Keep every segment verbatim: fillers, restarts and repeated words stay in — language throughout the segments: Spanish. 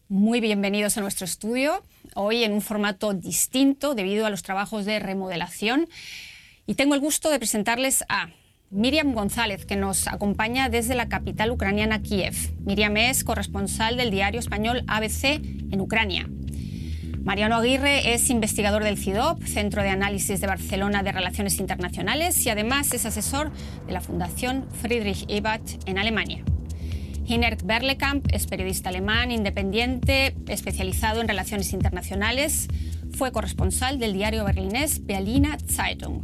Muy bienvenidos a nuestro estudio, hoy en un formato distinto debido a los trabajos de remodelación. Y tengo el gusto de presentarles a Miriam González, que nos acompaña desde la capital ucraniana, Kiev. Miriam es corresponsal del diario español A B C en Ucrania. Mariano Aguirre es investigador del C I D O P, Centro de Análisis de Barcelona de Relaciones Internacionales, y además es asesor de la Fundación Friedrich Ebert en Alemania. Hinnerk Berlekamp es periodista alemán independiente, especializado en relaciones internacionales. Fue corresponsal del diario berlinés Berliner Zeitung.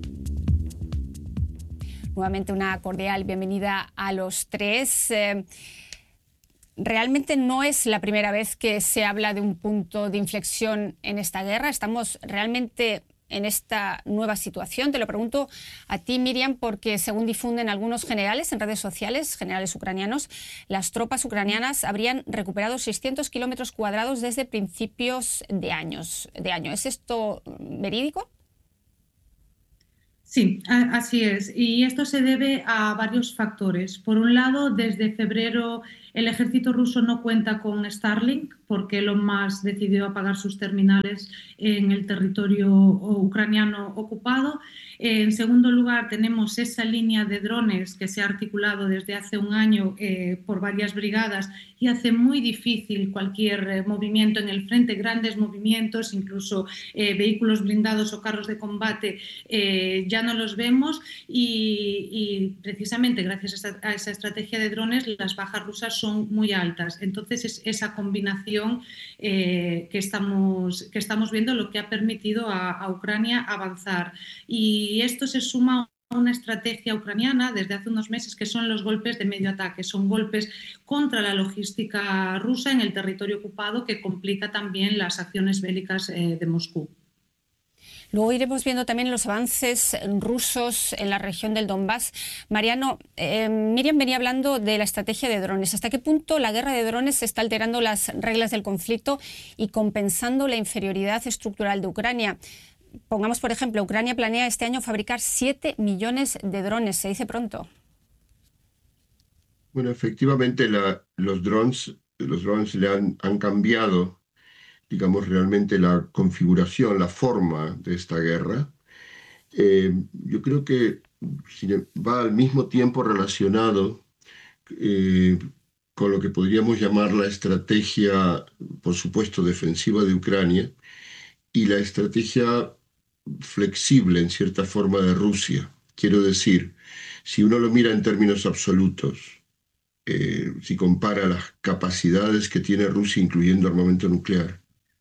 Nuevamente una cordial bienvenida a los tres. Eh, realmente no es la primera vez que se habla de un punto de inflexión en esta guerra. Estamos realmente en esta nueva situación. Te lo pregunto a ti, Miriam, porque según difunden algunos generales en redes sociales, generales ucranianos, las tropas ucranianas habrían recuperado seiscientos kilómetros cuadrados desde principios de, años, de año. ¿Es esto verídico? Sí, así es. Y esto se debe a varios factores. Por un lado, desde febrero el ejército ruso no cuenta con Starlink porque Elon Musk decidió apagar sus terminales en el territorio ucraniano ocupado. En segundo lugar, tenemos esa línea de drones que se ha articulado desde hace un año eh, por varias brigadas y hace muy difícil cualquier eh, movimiento en el frente, grandes movimientos, incluso eh, vehículos blindados o carros de combate eh, ya no los vemos y, y precisamente gracias a esa, a esa estrategia de drones las bajas rusas son muy altas. Entonces es esa combinación eh, que, estamos, que estamos viendo lo que ha permitido a, a Ucrania avanzar. Y esto se suma a una estrategia ucraniana desde hace unos meses que son los golpes de medio ataque, son golpes contra la logística rusa en el territorio ocupado que complica también las acciones bélicas eh, de Moscú. Luego iremos viendo también los avances rusos en la región del Donbass. Mariano, eh, Miriam venía hablando de la estrategia de drones. ¿Hasta qué punto la guerra de drones está alterando las reglas del conflicto y compensando la inferioridad estructural de Ucrania? Pongamos, por ejemplo, Ucrania planea este año fabricar siete millones de drones. ¿Se dice pronto? Bueno, efectivamente la, los drones, los drones le han, han cambiado, digamos, realmente la configuración, la forma de esta guerra. Eh, yo creo que va al mismo tiempo relacionado eh, con lo que podríamos llamar la estrategia, por supuesto, defensiva de Ucrania y la estrategia flexible, en cierta forma, de Rusia. Quiero decir, si uno lo mira en términos absolutos, eh, si compara las capacidades que tiene Rusia, incluyendo armamento nuclear,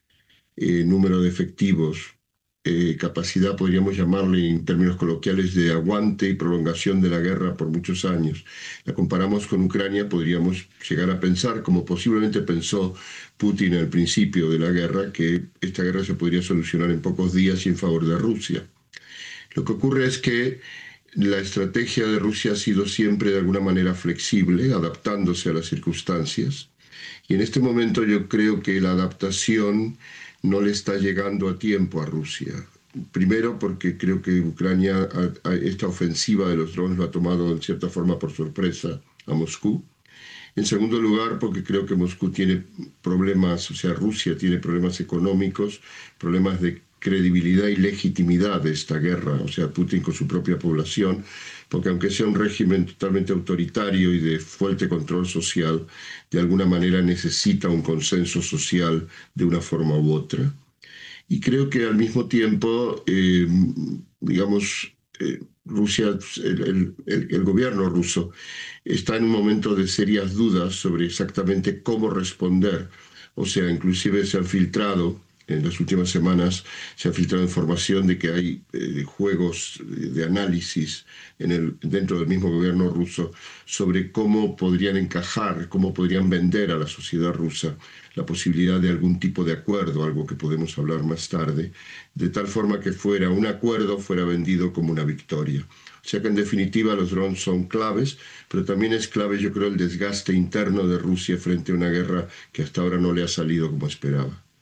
Eh, número de efectivos, eh, capacidad, podríamos llamarle en términos coloquiales, de aguante y prolongación de la guerra por muchos años. La comparamos con Ucrania, podríamos llegar a pensar, como posiblemente pensó Putin al principio de la guerra, que esta guerra se podría solucionar en pocos días y en favor de Rusia. Lo que ocurre es que la estrategia de Rusia ha sido siempre de alguna manera flexible, adaptándose a las circunstancias, y en este momento yo creo que la adaptación no le está llegando a tiempo a Rusia. Primero porque creo que Ucrania, a, a esta ofensiva de los drones lo ha tomado en cierta forma por sorpresa a Moscú. En segundo lugar porque creo que Moscú tiene problemas, o sea, Rusia tiene problemas económicos, problemas de credibilidad y legitimidad de esta guerra, o sea, Putin con su propia población, porque aunque sea un régimen totalmente autoritario y de fuerte control social, de alguna manera necesita un consenso social de una forma u otra. Y creo que al mismo tiempo, eh, digamos, eh, Rusia, el, el, el gobierno ruso está en un momento de serias dudas sobre exactamente cómo responder. O sea, inclusive se han filtrado en las últimas semanas se ha filtrado información de que hay eh, juegos de análisis en el, dentro del mismo gobierno ruso sobre cómo podrían encajar, cómo podrían vender a la sociedad rusa la posibilidad de algún tipo de acuerdo, algo que podemos hablar más tarde, de tal forma que fuera un acuerdo, fuera vendido como una victoria. O sea que en definitiva los drones son claves, pero también es clave, yo creo, el desgaste interno de Rusia frente a una guerra que hasta ahora no le ha salido como esperaba.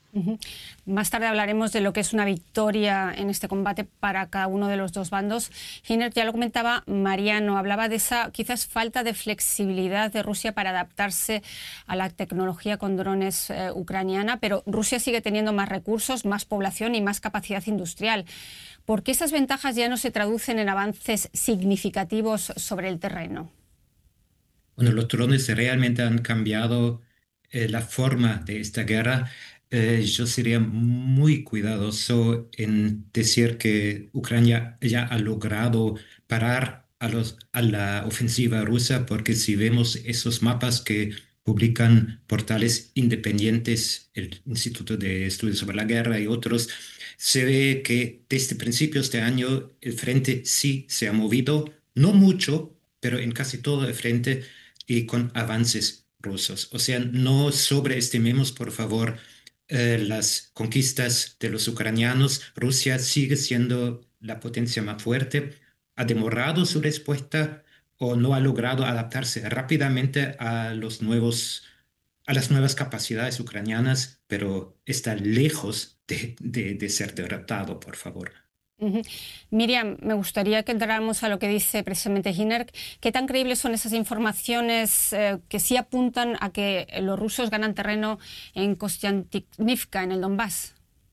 Uh-huh. Más tarde hablaremos de lo que es una victoria en este combate para cada uno de los dos bandos. Giner, ya lo comentaba Mariano, hablaba de esa quizás falta de flexibilidad de Rusia para adaptarse a la tecnología con drones eh, ucraniana, pero Rusia sigue teniendo más recursos, más población y más capacidad industrial. ¿Por qué esas ventajas ya no se traducen en avances significativos sobre el terreno? Bueno, los drones realmente han cambiado eh, la forma de esta guerra. Eh, yo sería muy cuidadoso en decir que Ucrania ya ha logrado parar a, los, a la ofensiva rusa, porque si vemos esos mapas que publican portales independientes, el Instituto de Estudios sobre la Guerra y otros, se ve que desde principios de año el frente sí se ha movido, no mucho, pero en casi todo el frente y con avances rusos. O sea, no sobreestimemos, por favor, Eh, las conquistas de los ucranianos. Rusia sigue siendo la potencia más fuerte. Ha demorado su respuesta o no ha logrado adaptarse rápidamente a los nuevos, a las nuevas capacidades ucranianas, pero está lejos de, de, de ser derrotado, por favor. Uh-huh. Miriam, me gustaría que entráramos a lo que dice precisamente Giner. ¿Qué tan creíbles son esas informaciones eh, que sí apuntan a que los rusos ganan terreno en Kostiantynivka, en el Donbass?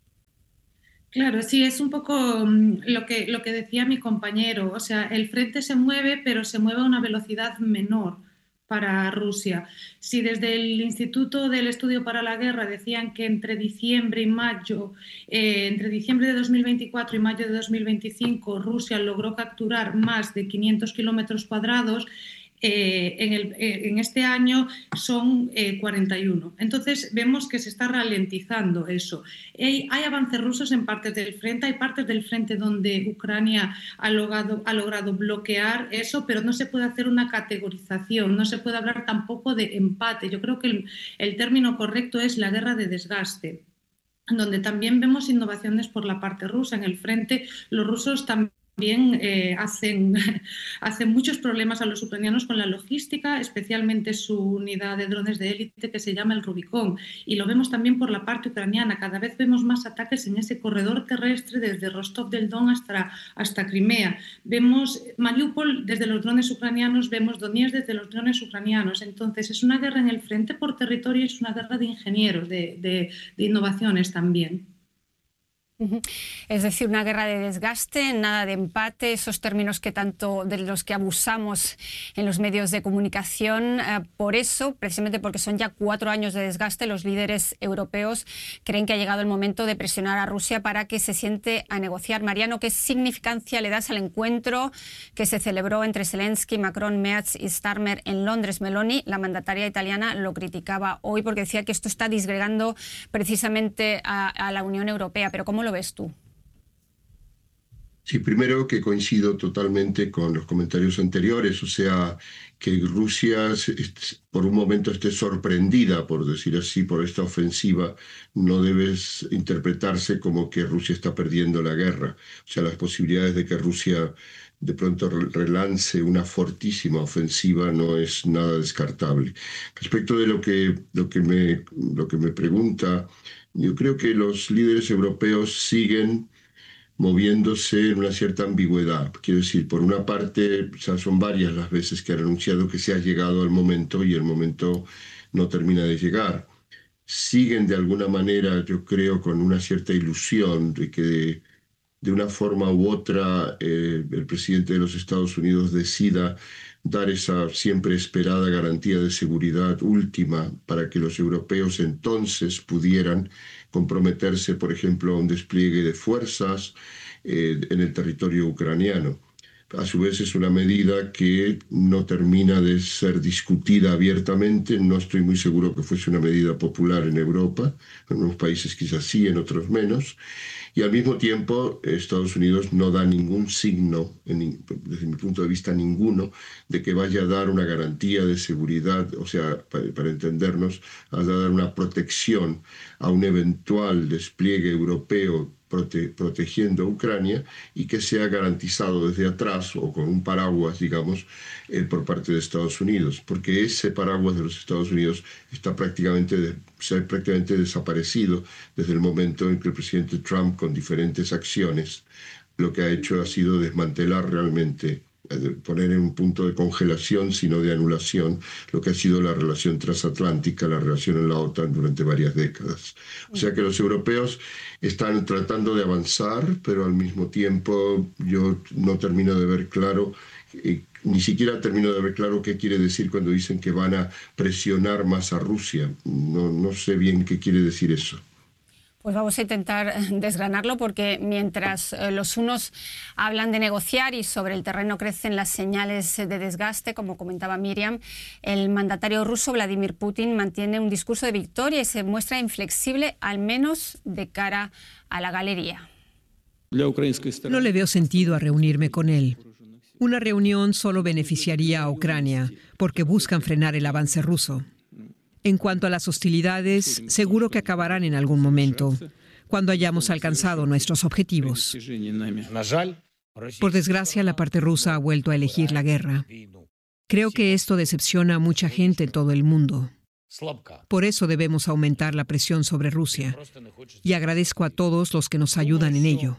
Claro, sí, es un poco um, lo que, lo que decía mi compañero. O sea, el frente se mueve, pero se mueve a una velocidad menor para Rusia. Si desde el Instituto del Estudio para la Guerra decían que entre diciembre y mayo, eh, entre diciembre de dos mil veinticuatro y mayo de dos mil veinticinco, Rusia logró capturar más de quinientos kilómetros cuadrados, Eh, en, el, eh, en este año son eh, cuarenta y uno. Entonces vemos que se está ralentizando eso. Hay, hay avances rusos en partes del frente, hay partes del frente donde Ucrania ha logrado, ha logrado bloquear eso, pero no se puede hacer una categorización, no se puede hablar tampoco de empate. Yo creo que el, el término correcto es la guerra de desgaste, donde también vemos innovaciones por la parte rusa. En el frente los rusos también También eh, hacen, hacen muchos problemas a los ucranianos con la logística, especialmente su unidad de drones de élite que se llama el Rubicón. Y lo vemos también por la parte ucraniana. Cada vez vemos más ataques en ese corredor terrestre desde Rostov del Don hasta, hasta Crimea. Vemos Mariupol desde los drones ucranianos, vemos Donetsk desde los drones ucranianos. Entonces es una guerra en el frente por territorio y es una guerra de ingenieros, de, de, de innovaciones también. Uh-huh. Es decir, una guerra de desgaste, nada de empate, esos términos que tanto de los que abusamos en los medios de comunicación. Eh, por eso, precisamente porque son ya cuatro años de desgaste, los líderes europeos creen que ha llegado el momento de presionar a Rusia para que se siente a negociar. Mariano, ¿qué significancia le das al encuentro que se celebró entre Zelensky, Macron, Merz y Starmer en Londres? Meloni, la mandataria italiana, lo criticaba hoy porque decía que esto está disgregando precisamente a, a la Unión Europea. Pero ¿cómo lo ves tú? Sí, primero que coincido totalmente con los comentarios anteriores, o sea, que Rusia por un momento esté sorprendida, por decir así, por esta ofensiva, no debe interpretarse como que Rusia está perdiendo la guerra. O sea, las posibilidades de que Rusia de pronto relance una fortísima ofensiva no es nada descartable. Respecto de lo que, lo que, me, lo que me pregunta, yo creo que los líderes europeos siguen moviéndose en una cierta ambigüedad. Quiero decir, por una parte, ya son varias las veces que han anunciado que se ha llegado al momento y el momento no termina de llegar. Siguen de alguna manera, yo creo, con una cierta ilusión de que de, de una forma u otra eh, el presidente de los Estados Unidos decida dar esa siempre esperada garantía de seguridad última para que los europeos entonces pudieran comprometerse, por ejemplo, a un despliegue de fuerzas eh, en el territorio ucraniano. A su vez es una medida que no termina de ser discutida abiertamente. No estoy muy seguro que fuese una medida popular en Europa, en unos países quizás sí, en otros menos. Y al mismo tiempo Estados Unidos no da ningún signo, desde mi punto de vista ninguno, de que vaya a dar una garantía de seguridad, o sea, para, para entendernos, a dar una protección a un eventual despliegue europeo prote protegiendo a Ucrania y que sea garantizado desde atrás o con un paraguas, digamos, eh, por parte de Estados Unidos, porque ese paraguas de los Estados Unidos está prácticamente, de, se ha prácticamente desaparecido desde el momento en que el presidente Trump, con diferentes acciones, lo que ha hecho ha sido desmantelar realmente, poner en un punto de congelación, sino de anulación, lo que ha sido la relación transatlántica, la relación en la OTAN durante varias décadas. O sea que los europeos están tratando de avanzar, pero al mismo tiempo yo no termino de ver claro, eh, ni siquiera termino de ver claro qué quiere decir cuando dicen que van a presionar más a Rusia. No, no sé bien qué quiere decir eso. Pues vamos a intentar desgranarlo, porque mientras los unos hablan de negociar y sobre el terreno crecen las señales de desgaste, como comentaba Miriam, el mandatario ruso Vladimir Putin mantiene un discurso de victoria y se muestra inflexible, al menos de cara a la galería. No le veo sentido a reunirme con él. Una reunión solo beneficiaría a Ucrania, porque buscan frenar el avance ruso. En cuanto a las hostilidades, seguro que acabarán en algún momento, cuando hayamos alcanzado nuestros objetivos. Por desgracia, la parte rusa ha vuelto a elegir la guerra. Creo que esto decepciona a mucha gente en todo el mundo. Por eso debemos aumentar la presión sobre Rusia. Y agradezco a todos los que nos ayudan en ello.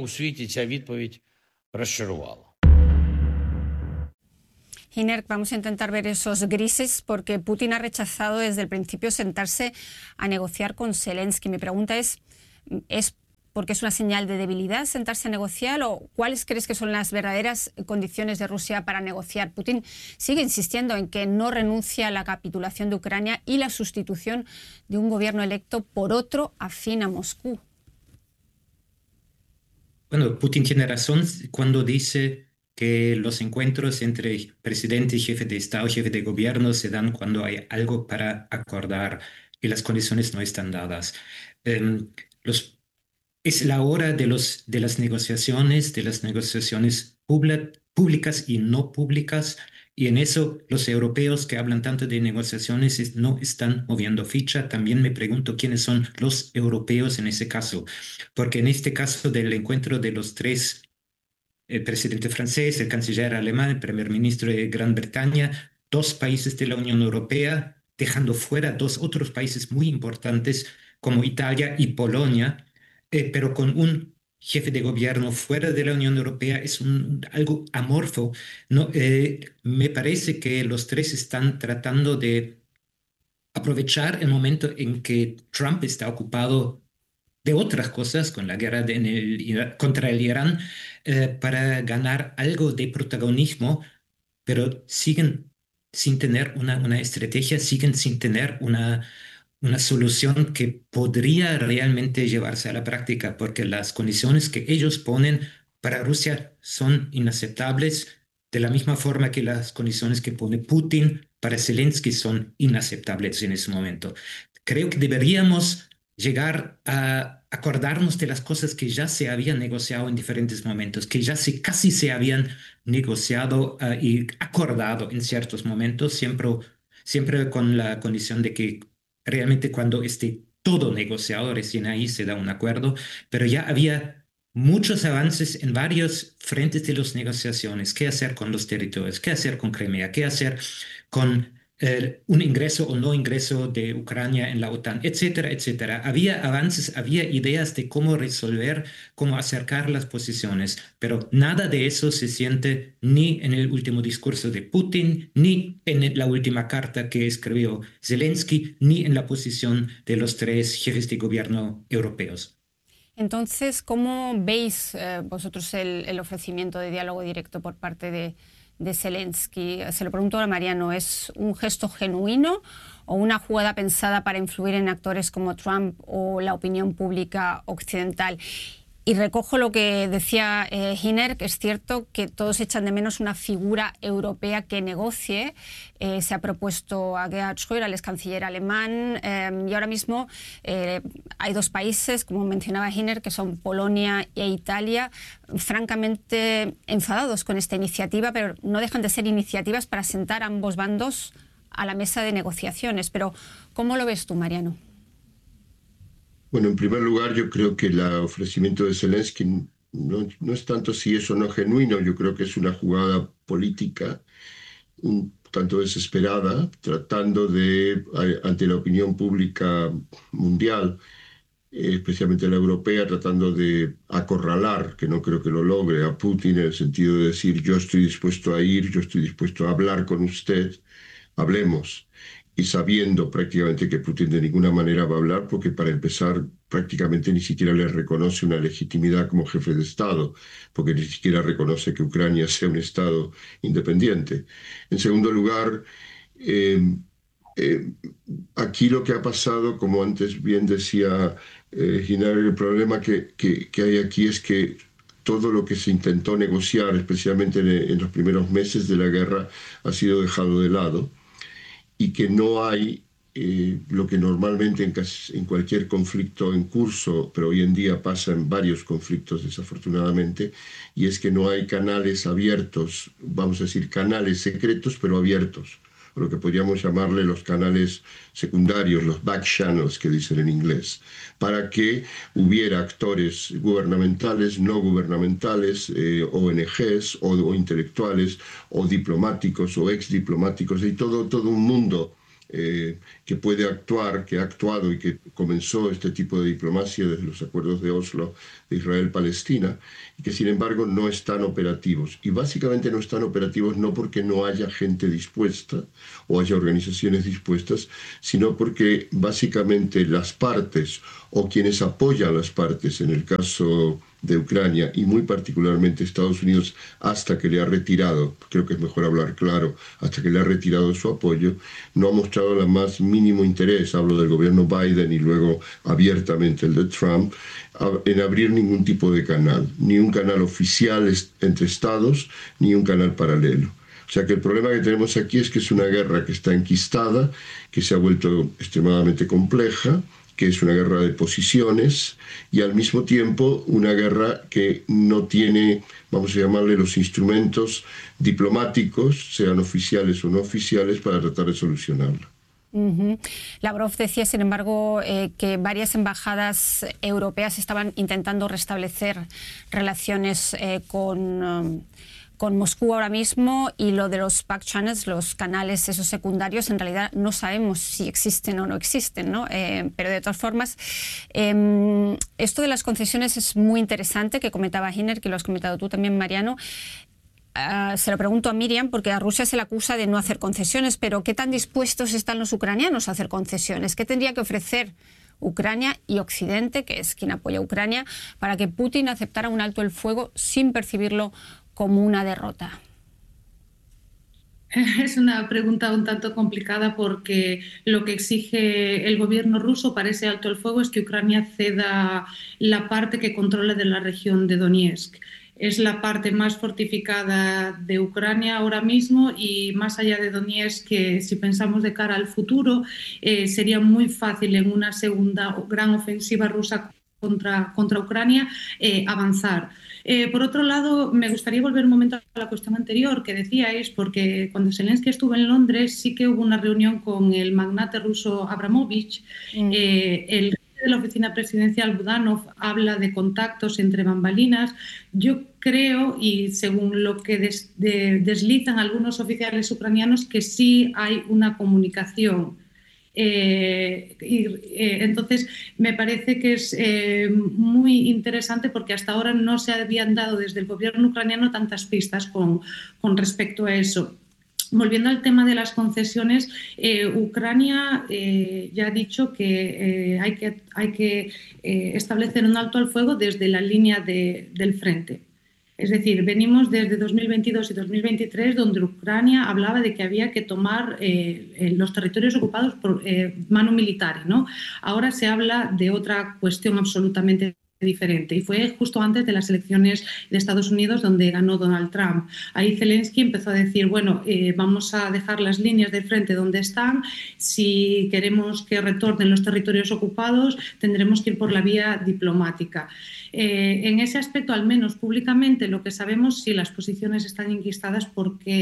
Hinerk, vamos a intentar ver esos grises, porque Putin ha rechazado desde el principio sentarse a negociar con Zelensky. Mi pregunta es, ¿es porque es una señal de debilidad sentarse a negociar, o cuáles crees que son las verdaderas condiciones de Rusia para negociar? Putin sigue insistiendo en que no renuncia a la capitulación de Ucrania y la sustitución de un gobierno electo por otro afín a Moscú. Bueno, Putin tiene razón cuando dice que los encuentros entre presidente y jefe de Estado, jefe de gobierno, se dan cuando hay algo para acordar y las condiciones no están dadas. Eh, los, es la hora de, los, de las negociaciones, de las negociaciones públicas y no públicas, y en eso los europeos que hablan tanto de negociaciones no están moviendo ficha. También me pregunto quiénes son los europeos en ese caso, porque en este caso del encuentro de los tres, el presidente francés, el canciller alemán, el primer ministro de Gran Bretaña, dos países de la Unión Europea, dejando fuera dos otros países muy importantes como Italia y Polonia, eh, pero con un jefe de gobierno fuera de la Unión Europea es un, algo amorfo. No, eh, me parece que los tres están tratando de aprovechar el momento en que Trump está ocupado de otras cosas, con la guerra de, en el, contra el Irán, eh, para ganar algo de protagonismo, pero siguen sin tener una, una estrategia, siguen sin tener una, una solución que podría realmente llevarse a la práctica, porque las condiciones que ellos ponen para Rusia son inaceptables, de la misma forma que las condiciones que pone Putin para Zelensky son inaceptables en ese momento. Creo que deberíamos llegar a acordarnos de las cosas que ya se habían negociado en diferentes momentos, que ya se, casi se habían negociado uh, y acordado en ciertos momentos, siempre, siempre con la condición de que realmente cuando esté todo negociado, recién ahí se da un acuerdo, pero ya había muchos avances en varios frentes de las negociaciones. ¿Qué hacer con los territorios? ¿Qué hacer con Crimea? ¿Qué hacer con Eh, un ingreso o no ingreso de Ucrania en la OTAN, etcétera, etcétera? Había avances, había ideas de cómo resolver, cómo acercar las posiciones, pero nada de eso se siente ni en el último discurso de Putin, ni en la última carta que escribió Zelensky, ni en la posición de los tres jefes de gobierno europeos. Entonces, ¿cómo veis eh, vosotros el, el ofrecimiento de diálogo directo por parte de de Zelensky? Se lo pregunto a Mariano, ¿es un gesto genuino o una jugada pensada para influir en actores como Trump o la opinión pública occidental? Y recojo lo que decía eh, Hinerk, que es cierto que todos echan de menos una figura europea que negocie. Eh, se ha propuesto a Gerhard Schröder, el ex canciller alemán, eh, y ahora mismo eh, hay dos países, como mencionaba Hinerk, que son Polonia e Italia, francamente enfadados con esta iniciativa, pero no dejan de ser iniciativas para sentar a ambos bandos a la mesa de negociaciones. Pero, ¿cómo lo ves tú, Mariano? Bueno, en primer lugar, yo creo que el ofrecimiento de Zelensky no, no es tanto si es o no genuino, yo creo que es una jugada política un tanto desesperada, tratando de, ante la opinión pública mundial, eh, especialmente la europea, tratando de acorralar, que no creo que lo logre, a Putin en el sentido de decir yo estoy dispuesto a ir, yo estoy dispuesto a hablar con usted, hablemos. Y sabiendo prácticamente que Putin de ninguna manera va a hablar, porque para empezar prácticamente ni siquiera le reconoce una legitimidad como jefe de Estado, porque ni siquiera reconoce que Ucrania sea un Estado independiente. En segundo lugar, eh, eh, aquí lo que ha pasado, como antes bien decía eh, Giner, el problema que, que, que hay aquí es que todo lo que se intentó negociar, especialmente en, en los primeros meses de la guerra, ha sido dejado de lado y que no hay eh, lo que normalmente en, casi, en cualquier conflicto en curso, pero hoy en día pasa en varios conflictos desafortunadamente, y es que no hay canales abiertos, vamos a decir canales secretos pero abiertos, o lo que podríamos llamarle los canales secundarios, los back channels que dicen en inglés, para que hubiera actores gubernamentales, no gubernamentales, eh, O N Ges o, o intelectuales o diplomáticos o exdiplomáticos y todo, todo un mundo eh, que puede actuar, que ha actuado y que comenzó este tipo de diplomacia desde los acuerdos de Oslo de Israel-Palestina, y que sin embargo no están operativos. Y básicamente no están operativos no porque no haya gente dispuesta o haya organizaciones dispuestas, sino porque básicamente las partes o quienes apoyan las partes, en el caso de Ucrania y muy particularmente Estados Unidos, hasta que le ha retirado, creo que es mejor hablar claro, hasta que le ha retirado su apoyo, no ha mostrado el más mínimo interés, hablo del gobierno Biden y luego abiertamente el de Trump, en abrir ningún tipo de canal, ni un canal oficial entre estados, ni un canal paralelo. O sea que el problema que tenemos aquí es que es una guerra que está enquistada, que se ha vuelto extremadamente compleja, que es una guerra de posiciones y al mismo tiempo una guerra que no tiene, vamos a llamarle, los instrumentos diplomáticos, sean oficiales o no oficiales, para tratar de solucionarla. Uh-huh. Lavrov decía, sin embargo, eh, que varias embajadas europeas estaban intentando restablecer relaciones eh, con... Um, con Moscú ahora mismo, y lo de los back channels, los canales esos secundarios, en realidad no sabemos si existen o no existen, ¿no? Eh, pero de todas formas, eh, esto de las concesiones es muy interesante, que comentaba Giner, que lo has comentado tú también, Mariano. Uh, se lo pregunto a Miriam, porque a Rusia se le acusa de no hacer concesiones, pero ¿qué tan dispuestos están los ucranianos a hacer concesiones? ¿Qué tendría que ofrecer Ucrania y Occidente, que es quien apoya a Ucrania, para que Putin aceptara un alto el fuego sin percibirlo como una derrota? Es una pregunta un tanto complicada, porque lo que exige el gobierno ruso para ese alto el fuego es que Ucrania ceda la parte que controla de la región de Donetsk. Es la parte más fortificada de Ucrania ahora mismo, y más allá de Donetsk, que si pensamos de cara al futuro, eh, sería muy fácil en una segunda gran ofensiva rusa contra, contra Ucrania eh, avanzar. Eh, por otro lado, me gustaría volver un momento a la cuestión anterior que decíais, porque cuando Zelensky estuvo en Londres sí que hubo una reunión con el magnate ruso Abramovich. Mm. Eh, el jefe de la oficina presidencial, Budanov, habla de contactos entre bambalinas. Yo creo, y según lo que des, de, deslizan algunos oficiales ucranianos, que sí hay una comunicación. Eh, y, eh, entonces me parece que es eh, muy interesante, porque hasta ahora no se habían dado desde el gobierno ucraniano tantas pistas con, con respecto a eso. Volviendo al tema de las concesiones, eh, Ucrania eh, ya ha dicho que eh, hay que, hay que eh, establecer un alto al fuego desde la línea de, del frente. Es decir, venimos desde dos mil veintidós y dos mil veintitrés, donde Ucrania hablaba de que había que tomar eh, los territorios ocupados por eh, mano militar, ¿no? Ahora se habla de otra cuestión absolutamente diferente, y fue justo antes de las elecciones de Estados Unidos, donde ganó Donald Trump. Ahí Zelensky empezó a decir, bueno, eh, vamos a dejar las líneas de frente donde están. Si queremos que retornen los territorios ocupados, tendremos que ir por la vía diplomática. Eh, en ese aspecto, al menos públicamente, lo que sabemos, sí, las posiciones están enquistadas, porque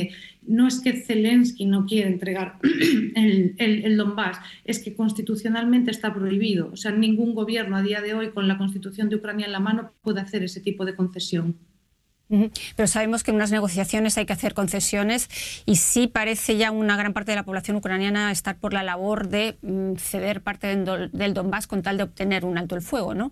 no es que Zelensky no quiera entregar el, el, el Donbass, es que constitucionalmente está prohibido. O sea, ningún gobierno a día de hoy con la Constitución de Ucrania en la mano puede hacer ese tipo de concesión. Pero sabemos que en unas negociaciones hay que hacer concesiones y sí parece ya una gran parte de la población ucraniana estar por la labor de ceder parte del Donbass con tal de obtener un alto el fuego, ¿no?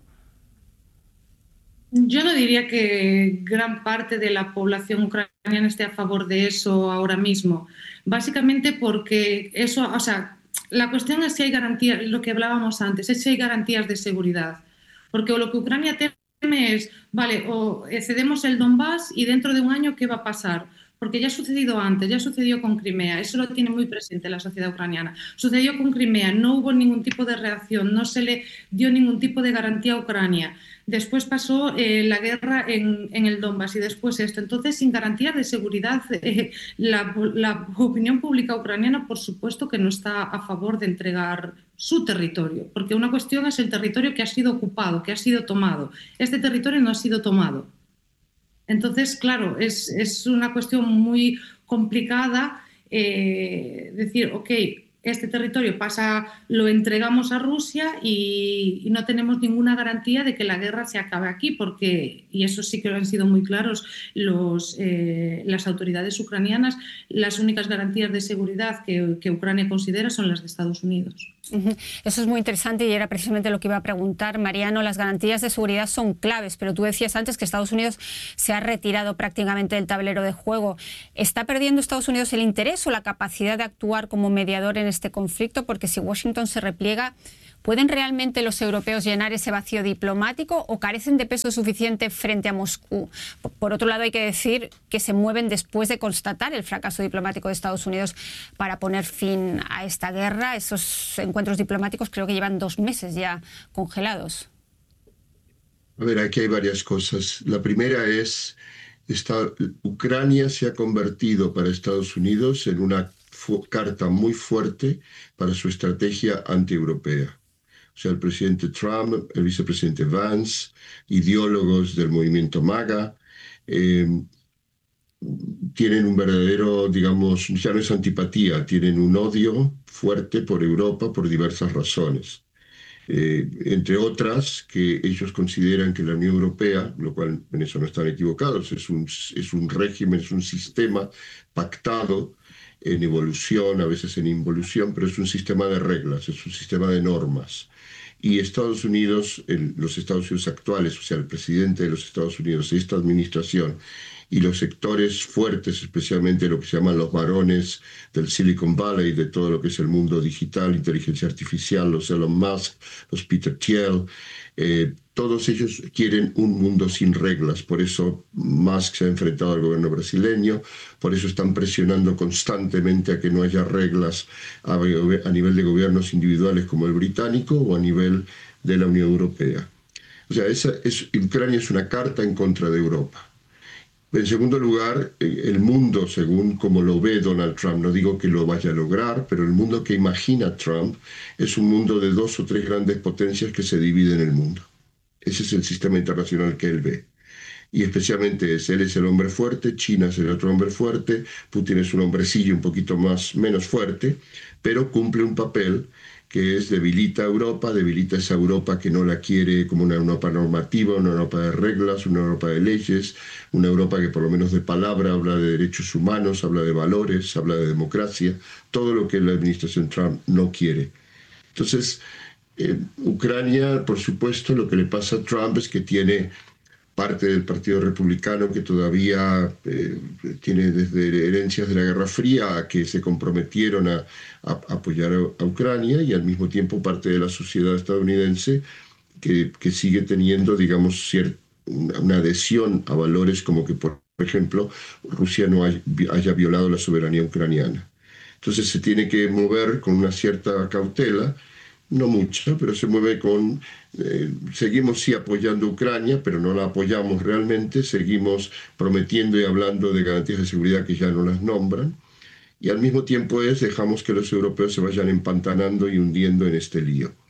Yo no diría que gran parte de la población ucraniana esté a favor de eso ahora mismo. Básicamente porque eso, o sea, la cuestión es si hay garantías, lo que hablábamos antes, es si hay garantías de seguridad. Porque lo que Ucrania teme es, vale, o cedemos el Donbass y dentro de un año, ¿qué va a pasar? Porque ya ha sucedido antes, ya sucedió con Crimea, eso lo tiene muy presente la sociedad ucraniana. Sucedió con Crimea, no hubo ningún tipo de reacción, no se le dio ningún tipo de garantía a Ucrania. Después pasó eh, la guerra en, en el Donbass y después esto. Entonces, sin garantías de seguridad, eh, la, la opinión pública ucraniana, por supuesto, que no está a favor de entregar su territorio, porque una cuestión es el territorio que ha sido ocupado, que ha sido tomado. Este territorio no ha sido tomado. Entonces, claro, es, es una cuestión muy complicada eh, decir, ok, este territorio pasa, lo entregamos a Rusia y, y no tenemos ninguna garantía de que la guerra se acabe aquí, porque, y eso sí que lo han sido muy claros los, eh, las autoridades ucranianas, las únicas garantías de seguridad que, que Ucrania considera son las de Estados Unidos. Uh-huh. Eso es muy interesante y era precisamente lo que iba a preguntar. Mariano, las garantías de seguridad son claves, pero tú decías antes que Estados Unidos se ha retirado prácticamente del tablero de juego. ¿Está perdiendo Estados Unidos el interés o la capacidad de actuar como mediador en este conflicto? Porque si Washington se repliega, ¿pueden realmente los europeos llenar ese vacío diplomático o carecen de peso suficiente frente a Moscú? Por otro lado, hay que decir que se mueven después de constatar el fracaso diplomático de Estados Unidos para poner fin a esta guerra. Esos encuentros diplomáticos creo que llevan dos meses ya congelados. A ver, aquí hay varias cosas. La primera es, esta, Ucrania se ha convertido para Estados Unidos en una carta muy fuerte para su estrategia antieuropea. O sea, el presidente Trump, el vicepresidente Vance, ideólogos del movimiento MAGA, eh, tienen un verdadero, digamos, ya no es antipatía, tienen un odio fuerte por Europa por diversas razones. Eh, entre otras, que ellos consideran que la Unión Europea, lo cual en eso no están equivocados, es un, es un régimen, es un sistema pactado en evolución, a veces en involución, pero es un sistema de reglas, es un sistema de normas. Y Estados Unidos, el, los Estados Unidos actuales, o sea, el presidente de los Estados Unidos, esta administración, y los sectores fuertes, especialmente lo que se llaman los varones del Silicon Valley, de todo lo que es el mundo digital, inteligencia artificial, los Elon Musk, los Peter Thiel, eh, todos ellos quieren un mundo sin reglas. Por eso Musk se ha enfrentado al gobierno brasileño, por eso están presionando constantemente a que no haya reglas a, a nivel de gobiernos individuales como el británico o a nivel de la Unión Europea. O sea, esa es, Ucrania es una carta en contra de Europa. En segundo lugar, el mundo, según como lo ve Donald Trump, no digo que lo vaya a lograr, pero el mundo que imagina Trump es un mundo de dos o tres grandes potencias que se dividen el mundo. Ese es el sistema internacional que él ve. Y especialmente es, él es el hombre fuerte, China es el otro hombre fuerte, Putin es un hombrecillo un poquito más, menos fuerte, pero cumple un papel que es debilita a Europa, debilita esa Europa que no la quiere como una Europa normativa, una Europa de reglas, una Europa de leyes, una Europa que por lo menos de palabra habla de derechos humanos, habla de valores, habla de democracia, todo lo que la administración Trump no quiere. Entonces, eh, Ucrania, por supuesto, lo que le pasa a Trump es que tiene parte del Partido Republicano que todavía eh, tiene desde herencias de la Guerra Fría a que se comprometieron a, a, a apoyar a, a Ucrania, y al mismo tiempo parte de la sociedad estadounidense que, que sigue teniendo, digamos, cierta, una, una adhesión a valores como que, por ejemplo, Rusia no hay, haya violado la soberanía ucraniana. Entonces se tiene que mover con una cierta cautela, no mucha, pero se mueve con... Eh, seguimos sí apoyando a Ucrania, pero no la apoyamos realmente, seguimos prometiendo y hablando de garantías de seguridad que ya no las nombran, y al mismo tiempo es dejamos que los europeos se vayan empantanando y hundiendo en este lío.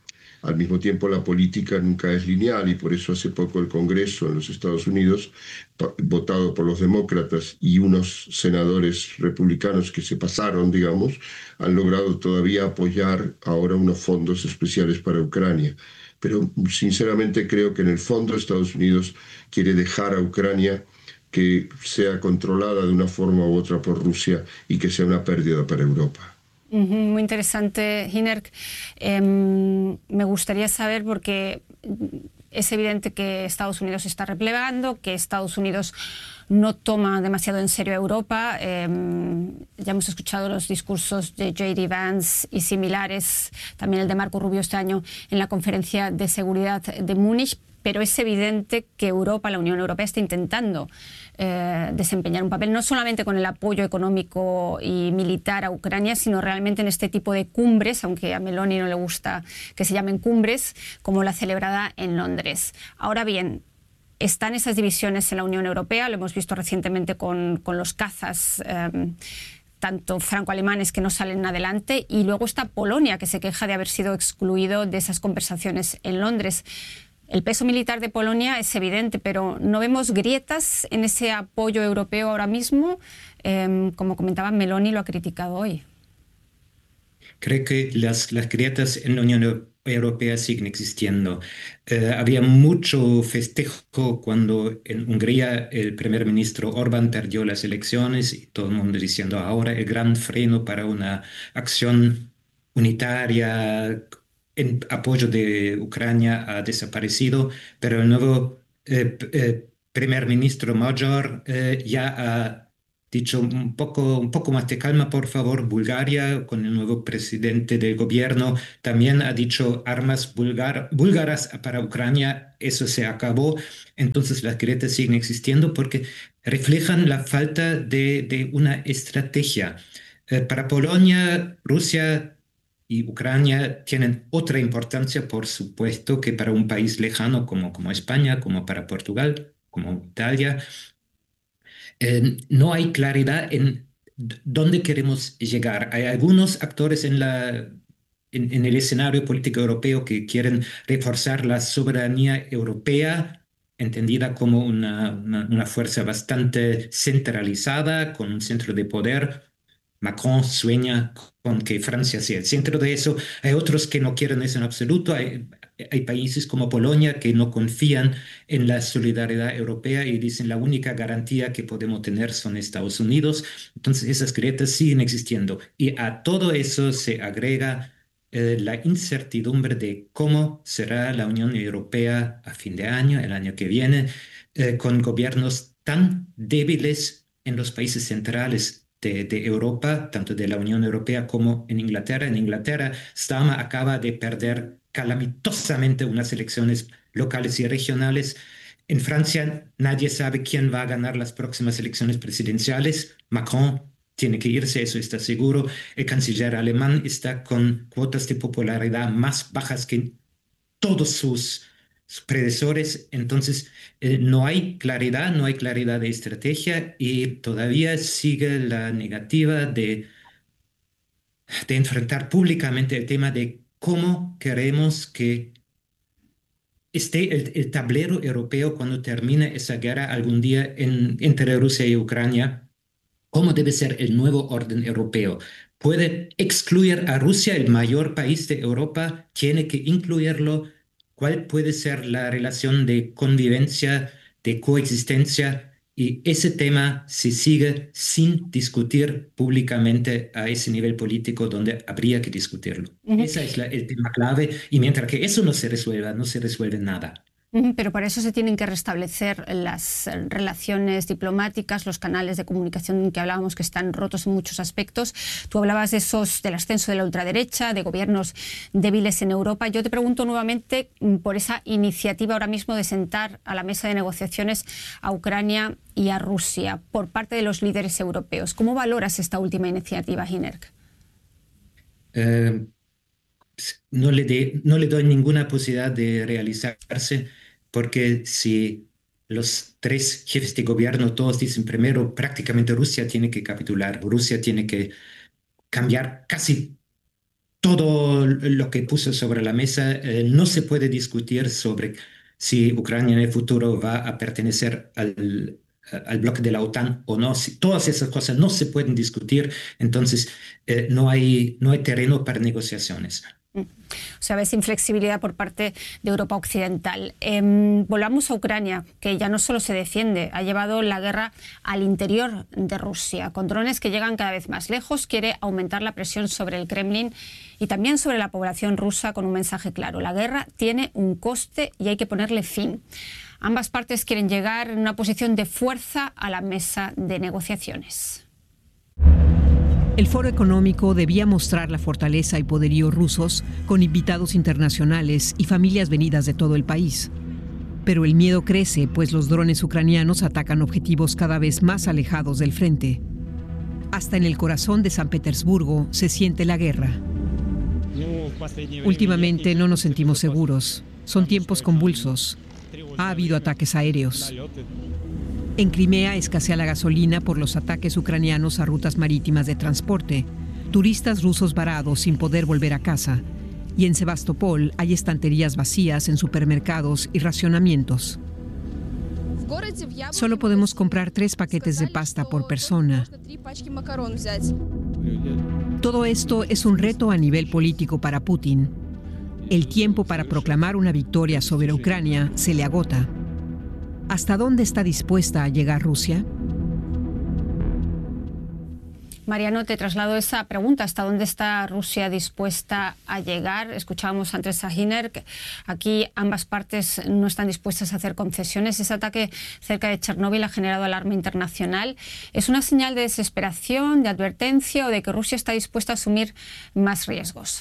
Al mismo tiempo, la política nunca es lineal y por eso hace poco el Congreso en los Estados Unidos, votado por los demócratas y unos senadores republicanos que se pasaron, digamos, han logrado todavía apoyar ahora unos fondos especiales para Ucrania. Pero sinceramente creo que en el fondo Estados Unidos quiere dejar a Ucrania que sea controlada de una forma u otra por Rusia y que sea una pérdida para Europa. Muy interesante, Hynek. Eh, me gustaría saber, porque es evidente que Estados Unidos se está replegando, que Estados Unidos no toma demasiado en serio a Europa. Eh, ya hemos escuchado los discursos de J D Vance y similares, también el de Marco Rubio este año en la Conferencia de Seguridad de Múnich, pero es evidente que Europa, la Unión Europea, está intentando eh, desempeñar un papel no solamente con el apoyo económico y militar a Ucrania, sino realmente en este tipo de cumbres, aunque a Meloni no le gusta que se llamen cumbres, como la celebrada en Londres. Ahora bien, están esas divisiones en la Unión Europea, lo hemos visto recientemente con, con los cazas eh, tanto franco-alemanes que no salen adelante, y luego está Polonia, que se queja de haber sido excluido de esas conversaciones en Londres. El peso militar de Polonia es evidente, pero ¿no vemos grietas en ese apoyo europeo ahora mismo? Eh, como comentaba, Meloni lo ha criticado hoy. Creo que las, las grietas en la Unión Europea siguen existiendo. Eh, había mucho festejo cuando en Hungría el primer ministro Orbán perdió las elecciones y todo el mundo diciendo ahora el gran freno para una acción unitaria en apoyo de Ucrania ha desaparecido, pero el nuevo eh, eh, primer ministro Magyar eh, ya ha dicho un poco, un poco más de calma, por favor. Bulgaria, con el nuevo presidente del gobierno, también ha dicho armas bulgar, búlgaras para Ucrania, eso se acabó. Entonces las grietas siguen existiendo porque reflejan la falta de, de una estrategia. Eh, para Polonia, Rusia y Ucrania tienen otra importancia, por supuesto, que para un país lejano como, como España, como para Portugal, como Italia. Eh, no hay claridad en dónde queremos llegar. Hay algunos actores en, la, en, en el escenario político europeo que quieren reforzar la soberanía europea, entendida como una, una, una fuerza bastante centralizada, con un centro de poder. Macron sueña con que Francia sea el centro de eso. Hay otros que no quieren eso en absoluto. Hay, hay países como Polonia que no confían en la solidaridad europea y dicen la única garantía que podemos tener son Estados Unidos. Entonces esas grietas siguen existiendo. Y a todo eso se agrega eh, la incertidumbre de cómo será la Unión Europea a fin de año, el año que viene, eh, con gobiernos tan débiles en los países centrales De, de Europa, tanto de la Unión Europea como en Inglaterra. En Inglaterra, Starmer acaba de perder calamitosamente unas elecciones locales y regionales. En Francia, nadie sabe quién va a ganar las próximas elecciones presidenciales. Macron tiene que irse, eso está seguro. El canciller alemán está con cuotas de popularidad más bajas que todos sus predecesores. Entonces eh, no hay claridad, no hay claridad de estrategia y todavía sigue la negativa de, de enfrentar públicamente el tema de cómo queremos que esté el, el tablero europeo cuando termine esa guerra algún día en, entre Rusia y Ucrania. ¿Cómo debe ser el nuevo orden europeo? ¿Puede excluir a Rusia, el mayor país de Europa? ¿Tiene que incluirlo? ¿Cuál puede ser la relación de convivencia, de coexistencia? Y ese tema se sigue sin discutir públicamente a ese nivel político donde habría que discutirlo. Uh-huh. Ese es la, el tema clave. Y mientras que eso no se resuelva, no se resuelve nada. Pero para eso se tienen que restablecer las relaciones diplomáticas, los canales de comunicación que hablábamos que están rotos en muchos aspectos. Tú hablabas de esos, del ascenso de la ultraderecha, de gobiernos débiles en Europa. Yo te pregunto nuevamente por esa iniciativa ahora mismo de sentar a la mesa de negociaciones a Ucrania y a Rusia por parte de los líderes europeos. ¿Cómo valoras esta última iniciativa, Hynek? Eh, no, le de, no le doy ninguna posibilidad de realizarse. Porque si los tres jefes de gobierno todos dicen primero prácticamente Rusia tiene que capitular, Rusia tiene que cambiar casi todo lo que puso sobre la mesa. Eh, no se puede discutir sobre si Ucrania en el futuro va a pertenecer al, al bloque de la OTAN o no. Si, todas esas cosas no se pueden discutir, entonces eh, no hay, no hay terreno para negociaciones. O sea, ves inflexibilidad por parte de Europa Occidental. Eh, volvamos a Ucrania, que ya no solo se defiende, ha llevado la guerra al interior de Rusia. Con drones que llegan cada vez más lejos, quiere aumentar la presión sobre el Kremlin y también sobre la población rusa con un mensaje claro. La guerra tiene un coste y hay que ponerle fin. Ambas partes quieren llegar en una posición de fuerza a la mesa de negociaciones. El Foro Económico debía mostrar la fortaleza y poderío rusos con invitados internacionales y familias venidas de todo el país. Pero el miedo crece, pues los drones ucranianos atacan objetivos cada vez más alejados del frente. Hasta en el corazón de San Petersburgo se siente la guerra. Últimamente no nos sentimos seguros. Son tiempos convulsos. Ha habido ataques aéreos. En Crimea escasea la gasolina por los ataques ucranianos a rutas marítimas de transporte, turistas rusos varados sin poder volver a casa, y en Sebastopol hay estanterías vacías en supermercados y racionamientos. Solo podemos comprar tres paquetes de pasta por persona. Todo esto es un reto a nivel político para Putin. El tiempo para proclamar una victoria sobre Ucrania se le agota. ¿Hasta dónde está dispuesta a llegar Rusia? Mariano, te traslado esa pregunta. ¿Hasta dónde está Rusia dispuesta a llegar? Escuchábamos antes a Hiner que aquí ambas partes no están dispuestas a hacer concesiones. Ese ataque cerca de Chernóbil ha generado alarma internacional. ¿Es una señal de desesperación, de advertencia o de que Rusia está dispuesta a asumir más riesgos?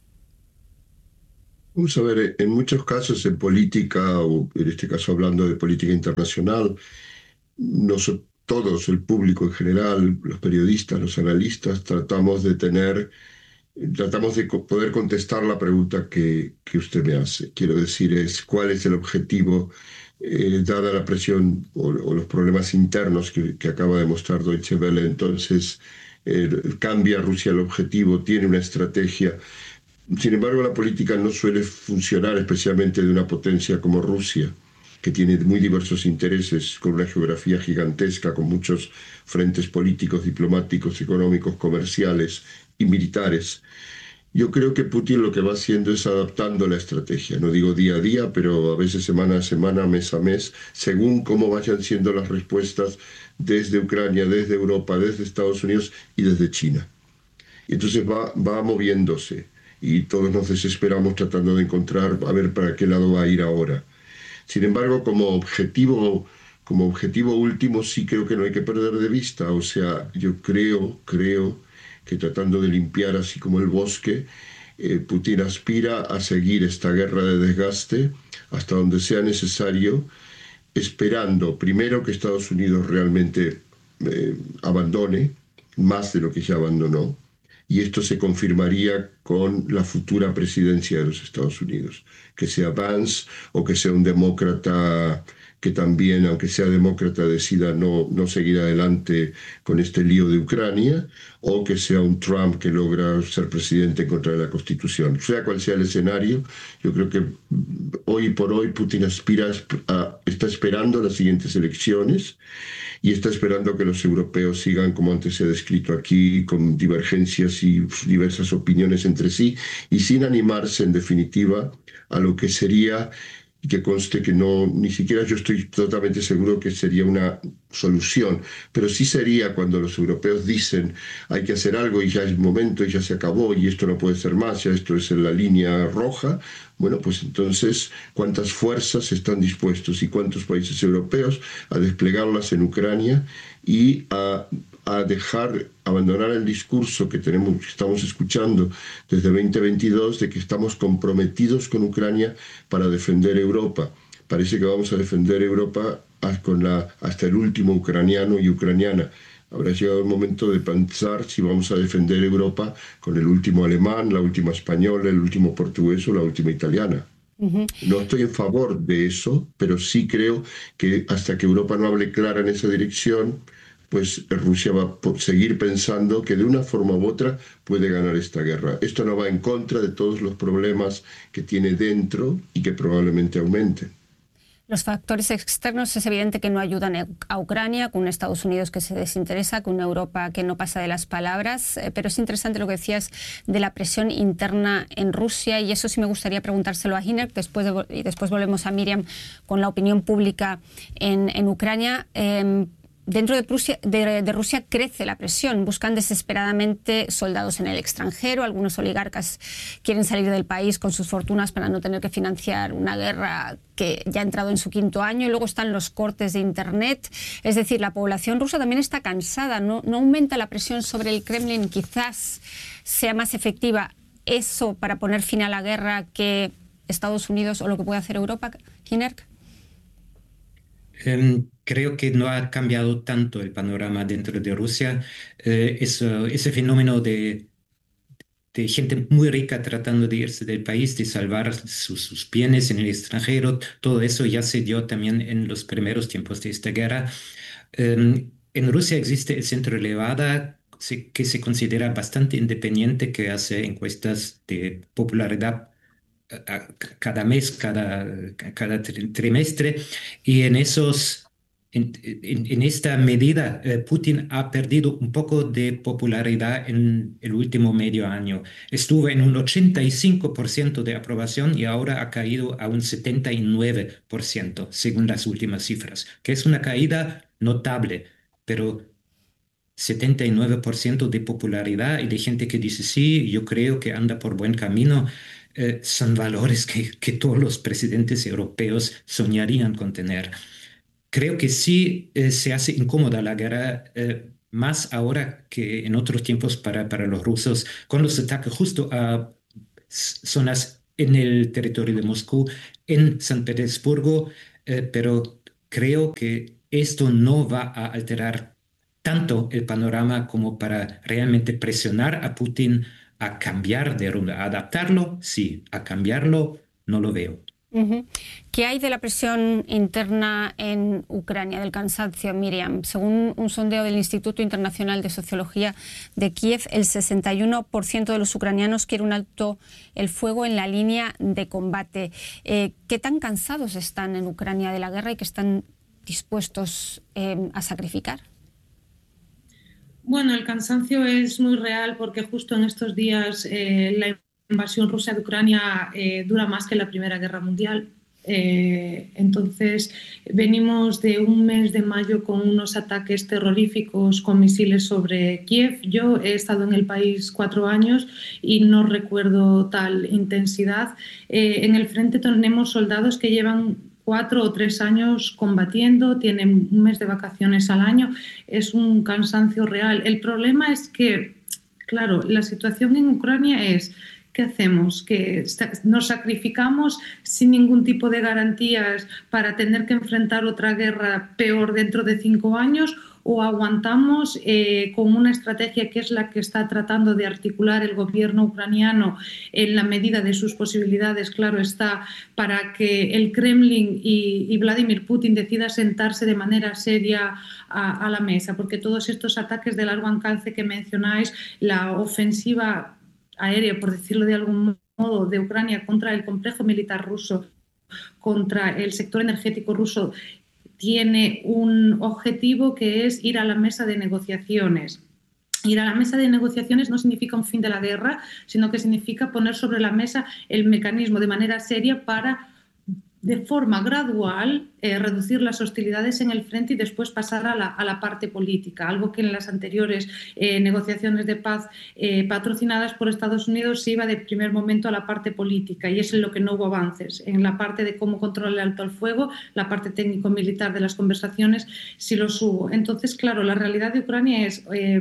Vamos a ver, en muchos casos en política, o en este caso hablando de política internacional, nosotros, todos, el público en general, los periodistas, los analistas, tratamos de tener, tratamos de poder contestar la pregunta que, que usted me hace. Quiero decir, es cuál es el objetivo, eh, dada la presión o, o los problemas internos que, que acaba de mostrar Deutsche Welle. Entonces, eh, cambia Rusia el objetivo, tiene una estrategia. Sin embargo, la política no suele funcionar, especialmente de una potencia como Rusia, que tiene muy diversos intereses, con una geografía gigantesca, con muchos frentes políticos, diplomáticos, económicos, comerciales y militares. Yo creo que Putin lo que va haciendo es adaptando la estrategia, no digo día a día, pero a veces semana a semana, mes a mes, según cómo vayan siendo las respuestas desde Ucrania, desde Europa, desde Estados Unidos y desde China. Y entonces va, va moviéndose. Y todos nos desesperamos tratando de encontrar a ver para qué lado va a ir ahora. Sin embargo, como objetivo, como objetivo último sí creo que no hay que perder de vista. O sea, yo creo, creo que tratando de limpiar así como el bosque, eh, Putin aspira a seguir esta guerra de desgaste hasta donde sea necesario, esperando primero que Estados Unidos realmente eh, abandone más de lo que ya abandonó. Y esto se confirmaría con la futura presidencia de los Estados Unidos, que sea Vance o que sea un demócrata que también, aunque sea demócrata, decida no, no seguir adelante con este lío de Ucrania, o que sea un Trump que logra ser presidente en contra de la Constitución. Sea cual sea el escenario, yo creo que hoy por hoy Putin aspira a, está esperando las siguientes elecciones y está esperando que los europeos sigan, como antes se ha descrito aquí, con divergencias y diversas opiniones entre sí, y sin animarse, en definitiva, a lo que sería, y que conste que no, ni siquiera yo estoy totalmente seguro que sería una solución, pero sí sería cuando los europeos dicen hay que hacer algo y ya es momento y ya se acabó y esto no puede ser más, ya esto es en la línea roja. Bueno, pues entonces, ¿cuántas fuerzas están dispuestos y cuántos países europeos a desplegarlas en Ucrania y a, a dejar, abandonar el discurso que tenemos, que estamos escuchando desde veinte veintidós de que estamos comprometidos con Ucrania para defender Europa? Parece que vamos a defender Europa con la, hasta el último ucraniano y ucraniana. Habrá llegado el momento de pensar si vamos a defender Europa con el último alemán, la última española, el último portugués o la última italiana. Uh-huh. No estoy en favor de eso, pero sí creo que hasta que Europa no hable clara en esa dirección, pues Rusia va a seguir pensando que de una forma u otra puede ganar esta guerra. Esto no va en contra de todos los problemas que tiene dentro y que probablemente aumente. Los factores externos es evidente que no ayudan a Ucrania, con un Estados Unidos que se desinteresa, con una Europa que no pasa de las palabras, eh, pero es interesante lo que decías de la presión interna en Rusia, y eso sí me gustaría preguntárselo a Hynek, después de, y después volvemos a Miriam con la opinión pública en, en Ucrania. Eh, Dentro de, Prusia, de, de Rusia crece la presión, buscan desesperadamente soldados en el extranjero, algunos oligarcas quieren salir del país con sus fortunas para no tener que financiar una guerra que ya ha entrado en su quinto año, y luego están los cortes de Internet, es decir, la población rusa también está cansada, no, no aumenta la presión sobre el Kremlin, quizás sea más efectiva eso para poner fin a la guerra que Estados Unidos o lo que puede hacer Europa, Hynek. Um, creo que no ha cambiado tanto el panorama dentro de Rusia. Eh, eso, ese fenómeno de, de gente muy rica tratando de irse del país, de salvar sus, sus bienes en el extranjero, todo eso ya se dio también en los primeros tiempos de esta guerra. Um, en Rusia existe el Centro Levada, que se considera bastante independiente, que hace encuestas de popularidad cada mes, cada, cada trimestre, y en esos, en, en, en esta medida, eh, Putin ha perdido un poco de popularidad en el último medio año. Estuvo en un ochenta y cinco por ciento de aprobación y ahora ha caído a un setenta y nueve por ciento, según las últimas cifras, que es una caída notable, pero setenta y nueve por ciento de popularidad y de gente que dice, sí, yo creo que anda por buen camino. Eh, son valores que, que todos los presidentes europeos soñarían con tener. Creo que sí eh, se hace incómoda la guerra, eh, más ahora que en otros tiempos para, para los rusos, con los ataques justo a zonas en el territorio de Moscú, en San Petersburgo, eh, pero creo que esto no va a alterar tanto el panorama como para realmente presionar a Putin a cambiar de rumbo, a adaptarlo, sí, a cambiarlo, no lo veo. Uh-huh. ¿Qué hay de la presión interna en Ucrania, del cansancio, Miriam? Según un sondeo del Instituto Internacional de Sociología de Kiev, el sesenta y uno por ciento de los ucranianos quiere un alto el fuego en la línea de combate. Eh, ¿Qué tan cansados están en Ucrania de la guerra y que están dispuestos eh, a sacrificar? Bueno, el cansancio es muy real porque justo en estos días eh, la invasión rusa de Ucrania eh, dura más que la Primera Guerra Mundial. Eh, entonces, venimos de un mes de mayo con unos ataques terroríficos con misiles sobre Kiev. Yo he estado en el país cuatro años y no recuerdo tal intensidad. Eh, en el frente tenemos soldados que llevan cuatro o tres años combatiendo, tienen un mes de vacaciones al año, es un cansancio real. El problema es que, claro, la situación en Ucrania es, ¿qué hacemos? ¿Que nos sacrificamos sin ningún tipo de garantías para tener que enfrentar otra guerra peor dentro de cinco años? ¿O aguantamos eh, con una estrategia que es la que está tratando de articular el gobierno ucraniano en la medida de sus posibilidades, claro está, para que el Kremlin y, y Vladimir Putin decida sentarse de manera seria a, a la mesa? Porque todos estos ataques de largo alcance que mencionáis, la ofensiva aérea, por decirlo de algún modo, de Ucrania contra el complejo militar ruso, contra el sector energético ruso, tiene un objetivo que es ir a la mesa de negociaciones. Ir a la mesa de negociaciones no significa un fin de la guerra, sino que significa poner sobre la mesa el mecanismo de manera seria para, de forma gradual, eh, reducir las hostilidades en el frente y después pasar a la, a la parte política, algo que en las anteriores eh, negociaciones de paz eh, patrocinadas por Estados Unidos se iba de primer momento a la parte política, y es en lo que no hubo avances. En la parte de cómo controlar el alto al fuego, la parte técnico-militar de las conversaciones sí los hubo. Entonces, claro, la realidad de Ucrania es eh,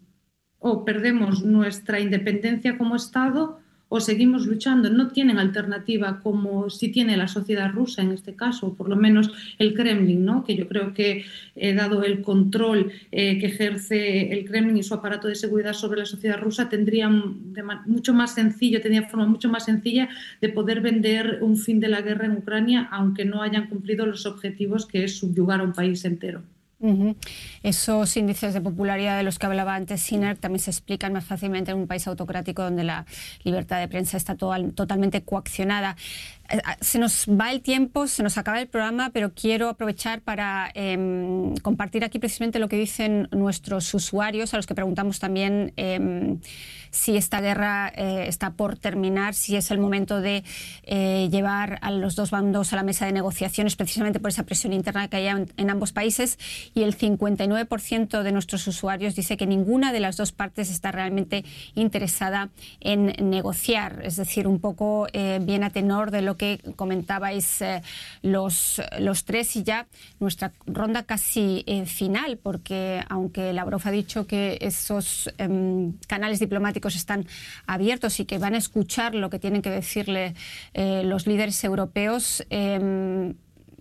o perdemos nuestra independencia como Estado o seguimos luchando. No tienen alternativa como si tiene la sociedad rusa en este caso, por lo menos el Kremlin, ¿no? Que yo creo que, eh, dado el control eh, que ejerce el Kremlin y su aparato de seguridad sobre la sociedad rusa, tendrían de mucho más sencillo, tendría forma mucho más sencilla de poder vender un fin de la guerra en Ucrania, aunque no hayan cumplido los objetivos, que es subyugar a un país entero. Uh-huh. Esos índices de popularidad de los que hablaba antes Sinek también se explican más fácilmente en un país autocrático donde la libertad de prensa está total, totalmente coaccionada. Se nos va el tiempo, se nos acaba el programa, pero quiero aprovechar para eh, compartir aquí precisamente lo que dicen nuestros usuarios, a los que preguntamos también eh, si esta guerra eh, está por terminar, si es el momento de eh, llevar a los dos bandos a la mesa de negociaciones, precisamente por esa presión interna que hay en, en ambos países, y el cincuenta y nueve por ciento de nuestros usuarios dice que ninguna de las dos partes está realmente interesada en negociar, es decir, un poco eh, bien a tenor de lo que comentabais eh, los, los tres, y ya nuestra ronda casi eh, final, porque aunque Lavrov ha dicho que esos eh, canales diplomáticos están abiertos y que van a escuchar lo que tienen que decirle eh, los líderes europeos, eh,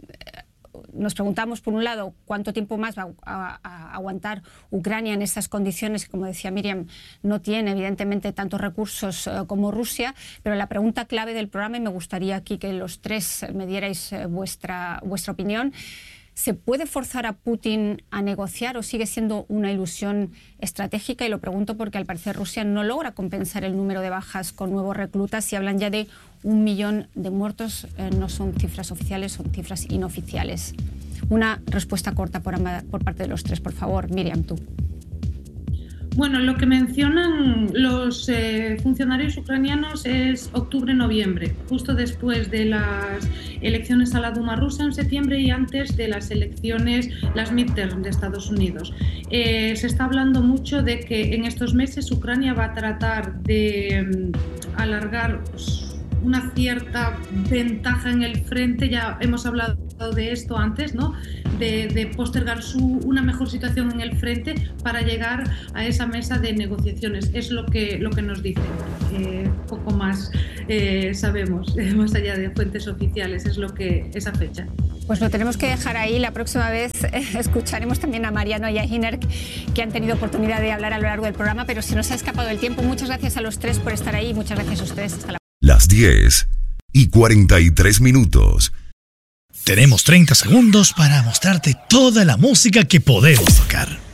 nos preguntamos, por un lado, cuánto tiempo más va a, a, a aguantar Ucrania en estas condiciones, que, como decía Miriam, no tiene evidentemente tantos recursos uh, como Rusia, pero la pregunta clave del programa, y me gustaría aquí que los tres me dierais uh, vuestra, vuestra opinión: ¿se puede forzar a Putin a negociar o sigue siendo una ilusión estratégica? Y lo pregunto porque al parecer Rusia no logra compensar el número de bajas con nuevos reclutas, y hablan ya de un millón de muertos. Eh, no son cifras oficiales, son cifras inoficiales. Una respuesta corta por, por parte de los tres, por favor. Miriam, tú. Bueno, lo que mencionan los eh, funcionarios ucranianos es octubre-noviembre, justo después de las elecciones a la Duma rusa en septiembre y antes de las elecciones, las midterm de Estados Unidos. Eh, se está hablando mucho de que en estos meses Ucrania va a tratar de um, alargar una cierta ventaja en el frente. Ya hemos hablado de esto antes, ¿no? De, de postergar su, una mejor situación en el frente para llegar a esa mesa de negociaciones. Es lo que, lo que nos dicen. Eh, poco más eh, sabemos, eh, más allá de fuentes oficiales, es lo que esa fecha. Pues lo tenemos que dejar ahí. La próxima vez eh, escucharemos también a Mariano y a Hinek, que han tenido oportunidad de hablar a lo largo del programa, pero se nos ha escapado el tiempo. Muchas gracias a los tres por estar ahí. Muchas gracias a ustedes. Hasta la Las diez y cuarenta y tres minutos. Tenemos treinta segundos para mostrarte toda la música que podemos tocar.